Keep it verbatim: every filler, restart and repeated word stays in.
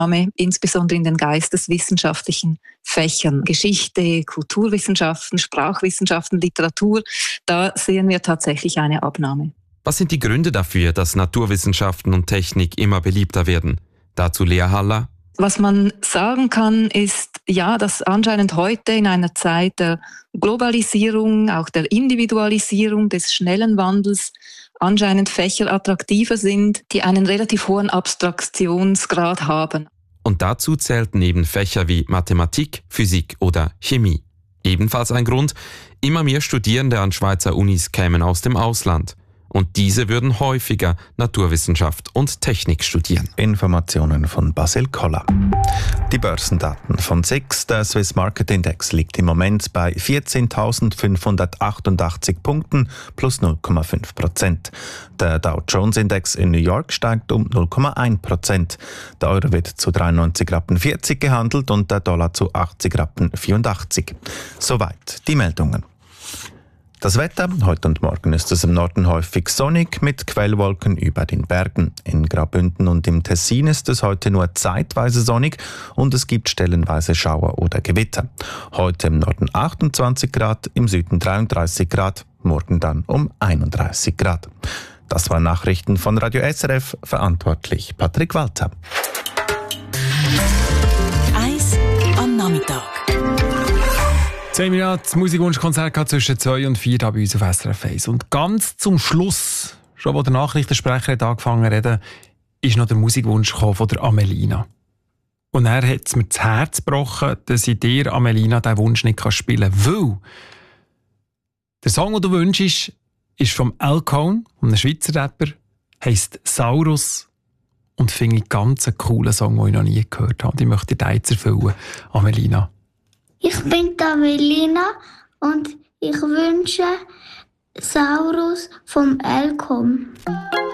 insbesondere in den geisteswissenschaftlichen Fächern. Geschichte, Kulturwissenschaften, Sprachwissenschaften, Literatur, da sehen wir tatsächlich eine Abnahme. Was sind die Gründe dafür, dass Naturwissenschaften und Technik immer beliebter werden? Dazu Lea Haller. Was man sagen kann, ist, ja, dass anscheinend heute in einer Zeit der Globalisierung, auch der Individualisierung, des schnellen Wandels, anscheinend Fächer attraktiver sind, die einen relativ hohen Abstraktionsgrad haben. Und dazu zählt neben Fächer wie Mathematik, Physik oder Chemie. Ebenfalls ein Grund, immer mehr Studierende an Schweizer Unis kämen aus dem Ausland. Und diese würden häufiger Naturwissenschaft und Technik studieren. Informationen von Basil Koller. Die Börsendaten von S I X, der Swiss Market Index, liegt im Moment bei vierzehntausendfünfhundertachtundachtzig Punkten plus null Komma fünf Prozent. Der Dow Jones Index in New York steigt um null Komma eins Prozent. Der Euro wird zu dreiundneunzig Rappen vierzig gehandelt und der Dollar zu achtzig Rappen vierundachtzig. Soweit die Meldungen. Das Wetter, heute und morgen ist es im Norden häufig sonnig mit Quellwolken über den Bergen. In Graubünden und im Tessin ist es heute nur zeitweise sonnig und es gibt stellenweise Schauer oder Gewitter. Heute im Norden achtundzwanzig Grad, im Süden dreiunddreißig Grad, morgen dann um einunddreißig Grad. Das waren Nachrichten von Radio S R F, verantwortlich Patrick Walter. Eis am Nachmittag. Zehn Minuten Musikwunschkonzert zwischen zwei und vier bei uns auf S R F eins. Und ganz zum Schluss, schon wo der Nachrichtensprecher hat angefangen zu reden, ist noch der Musikwunsch von der Amelina. Und er hat es mir das Herz gebrochen, dass ich dir, Amelina, diesen Wunsch nicht spielen kann. Weil der Song, den du wünschst, ist vom Alcone, einem Schweizer Rapper, heisst Saurus und finde ich ganz einen coolen Song, den ich noch nie gehört habe. Und ich möchte dir jetzt erfüllen, Amelina. Ich bin Amelina und ich wünsche Saurus vom Alcone.